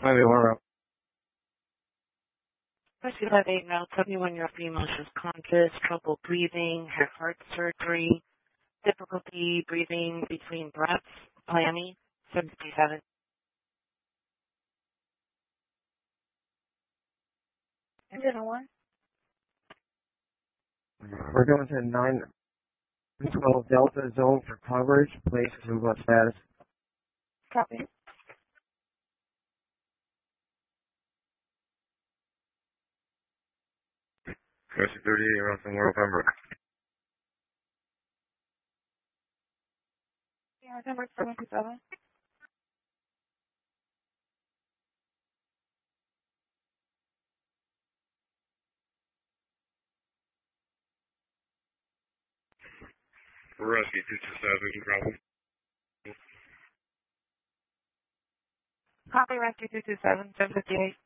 Maybe we're Question 58 now. Tell me when your female is conscious, trouble breathing, had heart surgery, difficulty breathing between breaths, planning, 77. Engine 1. We're going to 912 Delta zone for coverage. Places and what status? Copy. Question 38, you're on from November. Yeah, November 77. Rescue 227, Bravo. Copy, Rescue 227, 758.